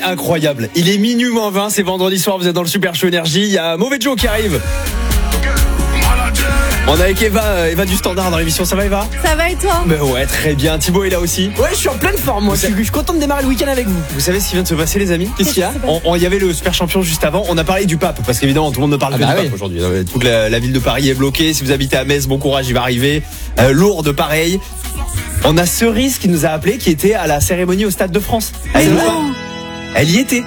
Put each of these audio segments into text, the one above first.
Incroyable. Il est minuit moins 20, c'est vendredi soir, vous êtes dans le Super Show Énergie. Il y a Mauvais Joe qui arrive. On est avec Eva du Standard dans l'émission. Ça va, Eva? Ça va et toi? Ouais, très bien. Thibaut est là aussi. Ouais, je suis en pleine forme, moi. Je suis content de démarrer le week-end avec vous. Vous savez ce qui vient de se passer, les amis? Qu'est-ce qu'il y a? Il y avait le Super Champion juste avant. On a parlé du pape, parce qu'évidemment, tout le monde ne parle que du pape aujourd'hui. Toute la ville de Paris est bloquée. Si vous habitez à Metz, bon courage, il va arriver. Lourdes, pareil. On a Cerise qui nous a appelé, qui était à la cérémonie au Stade de France. Elle y était.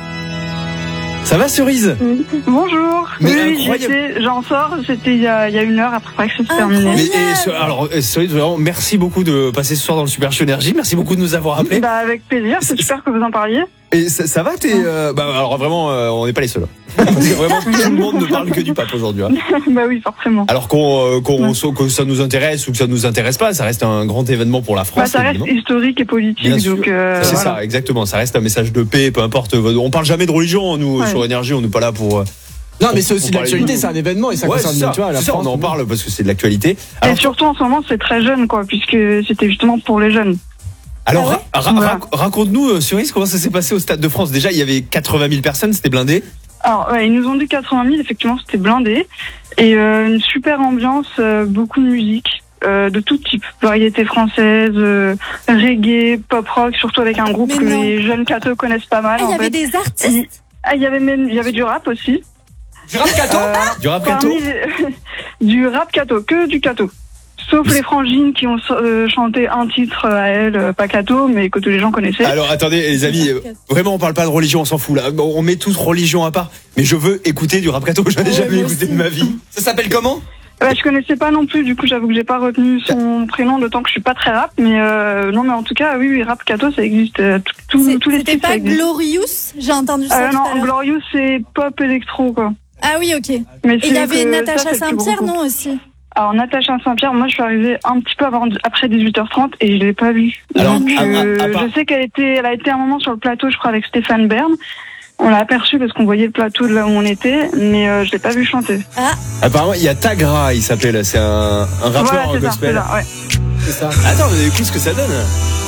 Ça va, Cerise? Bonjour. Mais oui, incroyable. j'en sors, c'était il y a une heure après que c'est terminé. Alors, Cerise, vraiment, merci beaucoup de passer ce soir dans le Super Show Énergie. Merci beaucoup de nous avoir appelés. Bah, avec plaisir, c'est super que vous en parliez. Et ça va, alors vraiment, on n'est pas les seuls. Parce que vraiment, tout le monde ne parle que du pape aujourd'hui. Hein. Bah oui, forcément. Alors que ça nous intéresse ou que ça nous intéresse pas, ça reste un grand événement pour la France. Bah, ça reste historique et politique. Bien sûr. Donc, c'est voilà. ça, exactement. Ça reste un message de paix, peu importe. On parle jamais de religion, nous, sur Énergie, on n'est pas là pour... Non, mais c'est aussi l'actualité, c'est un événement et ça concerne ça, tu vois, la ça, France. on en parle parce que c'est de l'actualité. Alors, Et surtout en ce moment, c'est très jeune, quoi, puisque c'était justement pour les jeunes. alors raconte-nous, Cerise, comment ça s'est passé au Stade de France. Déjà, il y avait 80 000 personnes, c'était blindé. Alors, ils nous ont dit 80 000, effectivement, c'était blindé. Et une super ambiance, beaucoup de musique. De tout type, variété française, reggae, pop rock, surtout avec un groupe que les jeunes cathos connaissent pas mal. Il y avait des artistes. Il y avait du rap aussi. Du rap catho? Du rap catho? Du rap catho, que du catho. Sauf les frangines qui ont chanté un titre à elles, pas catho, mais que tous les gens connaissaient. Alors attendez, les amis, vraiment on parle pas de religion, on s'en fout là. On met toute religion à part. Mais je veux écouter du rap catho, j'en ai jamais écouté de ma vie. Ça s'appelle comment? Je connaissais pas non plus, du coup j'avoue que j'ai pas retenu son prénom, d'autant que je suis pas très rap, mais non, mais en tout cas oui, rap catho ça existe, tous les C'était styles pas ça existe. Glorious? J'ai entendu ça. tout à Non, l'heure. Glorious c'est pop électro quoi. Ah oui, ok. Mais Et il y avait Natacha c'est le plus Saint-Pierre, gros non, aussi? Alors Natacha Saint-Pierre, moi je suis arrivée un petit peu après 18h30 et je l'ai pas vue. Alors, Donc, à part- je sais elle a été un moment sur le plateau, je crois avec Stéphane Bern. On l'a aperçu parce qu'on voyait le plateau de là où on était, mais je l'ai pas vu chanter. Apparemment, il y a Tagra, il s'appelle, c'est un rappeur Voilà, c'est ça, gospel. c'est ça, ouais. C'est ça. Attends, mais écoute ce que ça donne.